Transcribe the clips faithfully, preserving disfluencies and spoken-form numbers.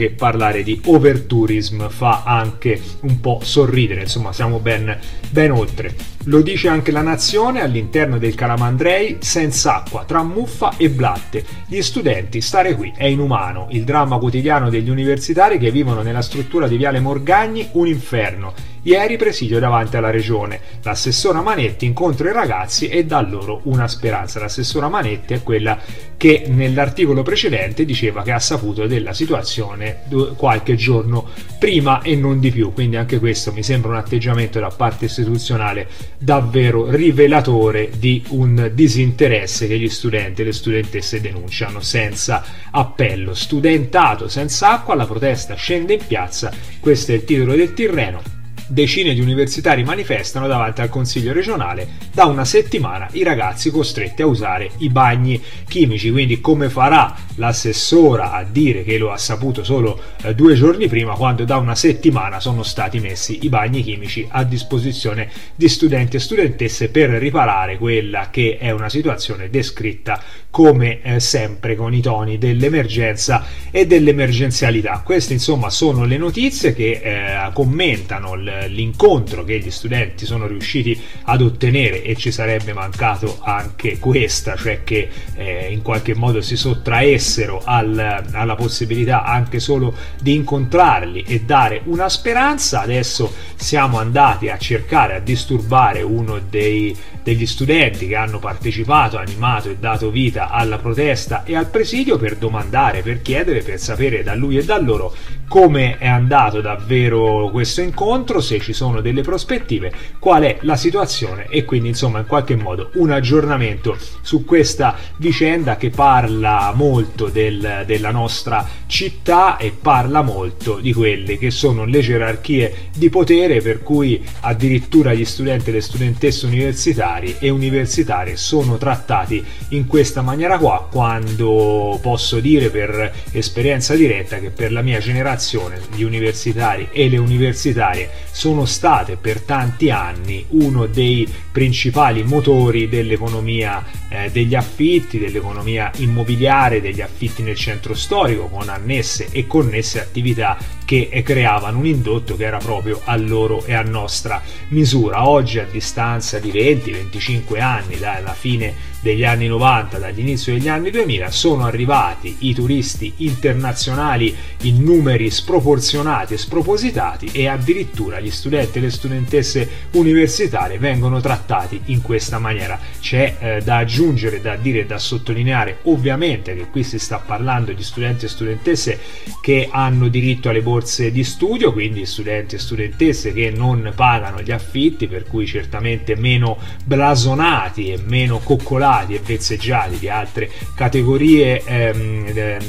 che parlare di overtourism fa anche un po' sorridere, insomma siamo ben, ben oltre. Lo dice anche La Nazione all'interno del Calamandrei: senza acqua, tra muffa e blatte, gli studenti, stare qui è inumano, il dramma quotidiano degli universitari che vivono nella struttura di Viale Morgagni un inferno. Ieri presidio davanti alla regione, l'assessora Manetti incontra i ragazzi e dà loro una speranza. L'assessora Manetti è quella che nell'articolo precedente diceva che ha saputo della situazione qualche giorno prima e non di più, quindi anche questo mi sembra un atteggiamento da parte istituzionale davvero rivelatore di un disinteresse che gli studenti e le studentesse denunciano senza appello. Studentato senza acqua, la protesta scende in piazza, questo è il titolo del Tirreno. Decine di universitari manifestano davanti al Consiglio regionale, da una settimana i ragazzi costretti a usare i bagni chimici. Quindi come farà l'assessora a dire che lo ha saputo solo eh, due giorni prima, quando da una settimana sono stati messi i bagni chimici a disposizione di studenti e studentesse per riparare quella che è una situazione descritta come eh, sempre con i toni dell'emergenza e dell'emergenzialità. Queste insomma sono le notizie che eh, commentano l- l'incontro che gli studenti sono riusciti ad ottenere, e ci sarebbe mancato anche questa, cioè che eh, in qualche modo si sottraessero al, alla possibilità anche solo di incontrarli e dare una speranza. Adesso siamo andati a cercare, a disturbare uno dei, degli studenti che hanno partecipato, animato e dato vita alla protesta e al presidio, per domandare, per chiedere, per sapere da lui e da loro come è andato davvero questo incontro, se ci sono delle prospettive, qual è la situazione, e quindi insomma in qualche modo un aggiornamento su questa vicenda che parla molto del, della nostra città e parla molto di quelle che sono le gerarchie di potere, per cui addirittura gli studenti e le studentesse universitari e universitarie sono trattati in questa maniera qua, quando posso dire per esperienza diretta che per la mia generazione gli universitari e le universitarie sono state per tanti anni uno dei principali motori dell'economia eh, degli affitti, dell'economia immobiliare, degli affitti nel centro storico, con annesse e connesse attività che creavano un indotto che era proprio a loro e a nostra misura. Oggi, a distanza di venti venticinque anni dalla fine degli anni novanta, dall'inizio degli anni duemila, sono arrivati i turisti internazionali in numeri sproporzionati e spropositati, e addirittura gli studenti e le studentesse universitarie vengono trattati in questa maniera. C'è eh, da aggiungere, da dire e da sottolineare ovviamente che qui si sta parlando di studenti e studentesse che hanno diritto alle borse di studio, quindi studenti e studentesse che non pagano gli affitti, per cui certamente meno blasonati e meno coccolati e vezzeggiati di altre categorie ehm,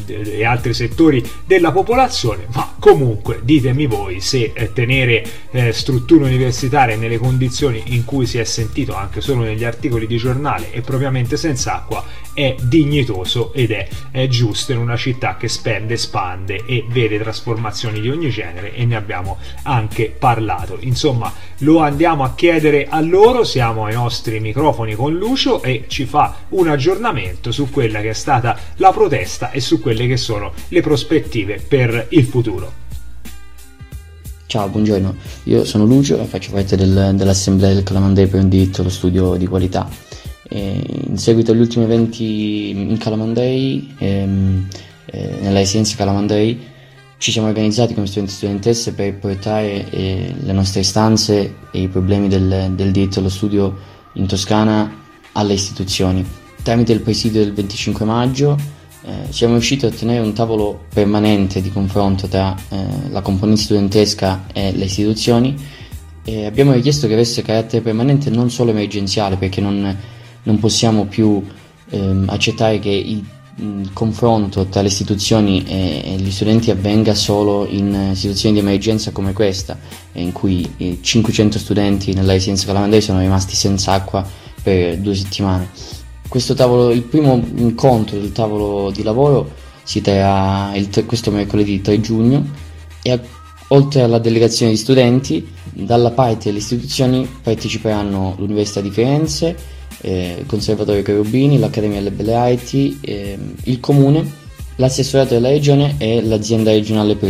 e altri settori della popolazione. Ma comunque ditemi voi se eh, tenere eh, strutture universitarie nelle condizioni in cui si è sentito anche solo negli articoli di giornale e propriamente senza acqua è dignitoso ed è, è giusto in una città che spende, spande e vede trasformazioni di ogni genere, e ne abbiamo anche parlato. Insomma, lo andiamo a chiedere a loro, siamo ai nostri microfoni con Lucio e ci fa un aggiornamento su quella che è stata la protesta e su quelle che sono le prospettive per il futuro. Ciao, buongiorno, io sono Lucio e faccio parte del, dell'Assemblea del Calamandrei per un diritto allo studio di qualità. E in seguito agli ultimi eventi in Calamandrei, ehm, eh, nella residenza Calamandrei, ci siamo organizzati come studenti e studentesse per portare eh, le nostre istanze e i problemi del, del diritto allo studio in Toscana alle istituzioni. Tramite il presidio del venticinque maggio eh, siamo riusciti a ottenere un tavolo permanente di confronto tra eh, la componente studentesca e le istituzioni, e abbiamo richiesto che avesse carattere permanente, non solo emergenziale, perché non, non possiamo più ehm, accettare che il, il confronto tra le istituzioni e, e gli studenti avvenga solo in situazioni di emergenza come questa, in cui eh, cinquecento studenti nella residenza Calamandrei sono rimasti senza acqua per due settimane. Questo tavolo, il primo incontro del tavolo di lavoro si terrà il, questo mercoledì tre giugno, e a, oltre alla delegazione di studenti, dalla parte delle istituzioni parteciperanno l'Università di Firenze, eh, il Conservatorio Cherubini, l'Accademia delle Belle Arti, eh, il Comune, l'assessorato della Regione e l'azienda regionale per